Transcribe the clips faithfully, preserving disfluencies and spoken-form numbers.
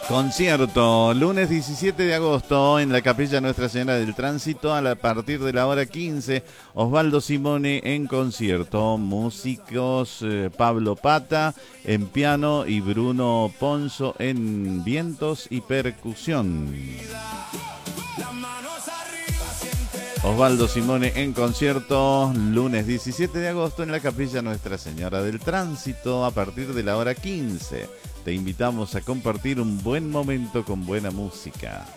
Concierto, lunes diecisiete de agosto en la Capilla Nuestra Señora del Tránsito a, la, a partir de la hora quince. Osvaldo Simone en concierto, músicos eh, Pablo Pata en piano y Bruno Ponzo en vientos y percusión. Osvaldo Simone en concierto, lunes diecisiete de agosto en la Capilla Nuestra Señora del Tránsito a partir de la hora quince. Te invitamos a compartir un buen momento con buena música.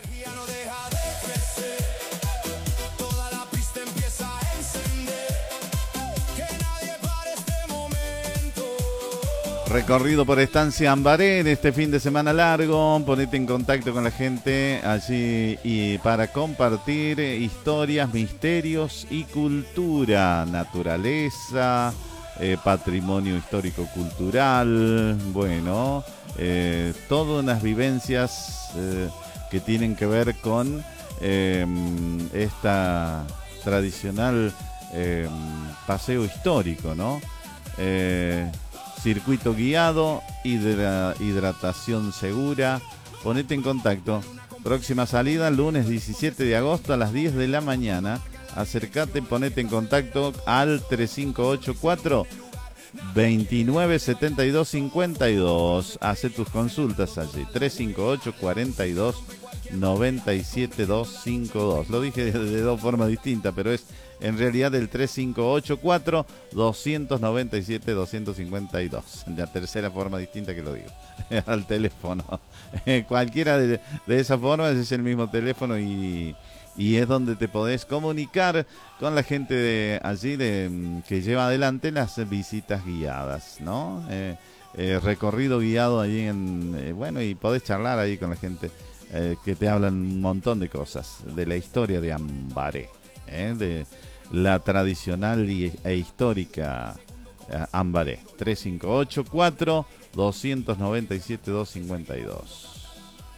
Recorrido por Estancia Ambaré en este fin de semana largo. Ponete en contacto con la gente allí y para compartir historias, misterios y cultura, naturaleza, eh, patrimonio histórico-cultural. Bueno, eh, todas unas vivencias eh, que tienen que ver con eh, esta tradicional eh, paseo histórico, ¿no? Eh, Circuito guiado, hidra, hidratación segura. Ponete en contacto. Próxima salida, lunes diecisiete de agosto a las diez de la mañana. Acércate, ponete en contacto al tres cinco ocho cuatro, dos nueve siete dos cinco dos. Hace tus consultas allí. tres cinco ocho cuatro dos nueve siete dos cinco dos. Lo dije de, de dos formas distintas, pero es en realidad el tres cinco ocho cuatro, dos nueve siete, dos cinco dos. La tercera forma distinta que lo digo. Al teléfono. Cualquiera de, de esas formas es el mismo teléfono y, y es donde te podés comunicar con la gente de allí de, que lleva adelante las visitas guiadas, ¿no? Eh, eh, recorrido guiado allí en... Eh, bueno, y podés charlar ahí con la gente eh, que te hablan un montón de cosas de la historia de Ambaré. ¿Eh? De la tradicional y, e histórica eh, Ambaré. tres cinco ocho cuatro, dos nueve siete dos cinco dos.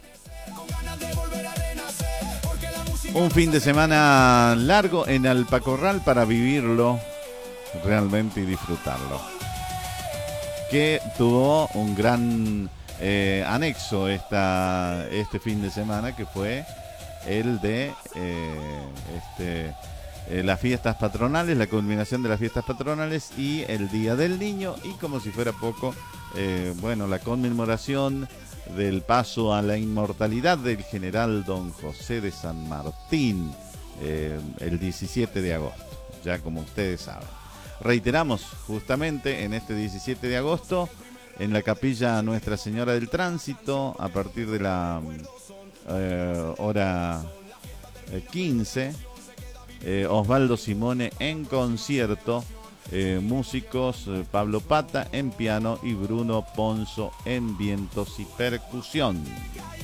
Un fin de semana largo en Alpacorral para vivirlo realmente y disfrutarlo, que tuvo un gran eh, anexo esta, este fin de semana, que fue el de eh, este, eh, las fiestas patronales, la culminación de las fiestas patronales y el Día del Niño, y como si fuera poco, eh, bueno, la conmemoración del paso a la inmortalidad del general don José de San Martín, eh, el diecisiete de agosto, ya como ustedes saben. Reiteramos, justamente en este diecisiete de agosto, en la Capilla Nuestra Señora del Tránsito, a partir de la Eh, hora eh, quince, eh, Osvaldo Simone en concierto, eh, músicos eh, Pablo Pata en piano y Bruno Ponzo en vientos y percusión.